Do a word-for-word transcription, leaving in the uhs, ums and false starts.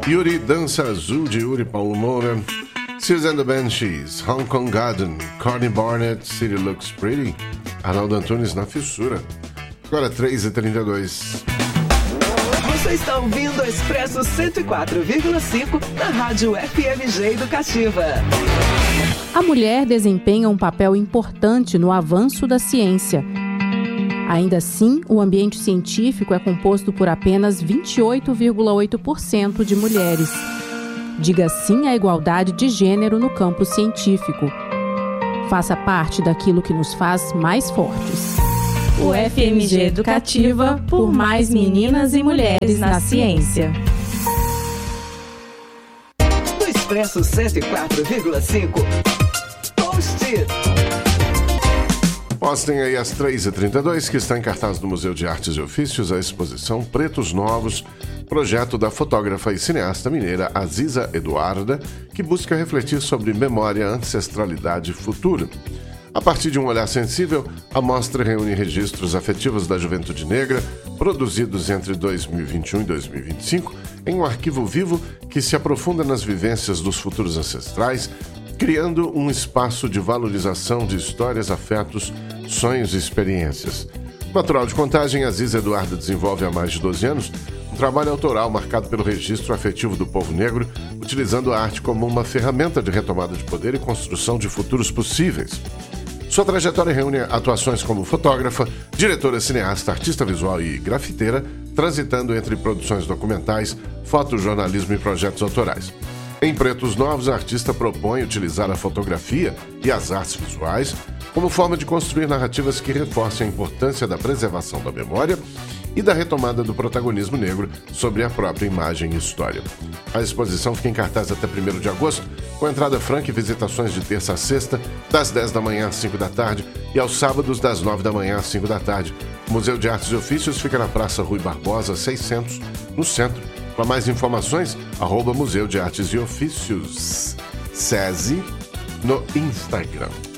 Yuri, Dança Azul de Yuri Paulo Moura. Susan and the Banshees, Hong Kong Garden, Courtney Barnett, City Looks Pretty. Arnaldo Antunes na fissura. Agora três e trinta e dois. Você está ouvindo a Expresso cento e quatro vírgula cinco na Rádio F M G Educativa. A mulher desempenha um papel importante no avanço da ciência. Ainda assim, o ambiente científico é composto por apenas vinte e oito vírgula oito por cento de mulheres. Diga sim à igualdade de gênero no campo científico. Faça parte daquilo que nos faz mais fortes. O F M G Educativa, por mais meninas e mulheres na ciência. No Expresso cento e quatro vírgula cinco, Post-it. Postem aí às três e trinta e dois, que está em cartaz do Museu de Artes e Ofícios, a exposição Pretos Novos, projeto da fotógrafa e cineasta mineira Aziza Eduarda, que busca refletir sobre memória, ancestralidade e futuro. A partir de um olhar sensível, a mostra reúne registros afetivos da juventude negra, produzidos entre dois mil e vinte e um e dois mil e vinte e cinco, em um arquivo vivo que se aprofunda nas vivências dos futuros ancestrais, criando um espaço de valorização de histórias, afetos, sonhos e experiências. Natural de Contagem, Aziza Eduarda desenvolve há mais de doze anos um trabalho autoral marcado pelo registro afetivo do povo negro, utilizando a arte como uma ferramenta de retomada de poder e construção de futuros possíveis. Sua trajetória reúne atuações como fotógrafa, diretora, cineasta, artista visual e grafiteira, transitando entre produções documentais, fotojornalismo e projetos autorais. Em Pretos Novos, a artista propõe utilizar a fotografia e as artes visuais como forma de construir narrativas que reforcem a importância da preservação da memória e da retomada do protagonismo negro sobre a própria imagem e história. A exposição fica em cartaz até primeiro de agosto, com entrada franca e visitações de terça a sexta, das dez da manhã às cinco da tarde e aos sábados das nove da manhã às cinco da tarde. O Museu de Artes e Ofícios fica na Praça Rui Barbosa, seiscentos, no centro. Para mais informações, arroba Museu de Artes e Ofícios, SESI, no Instagram.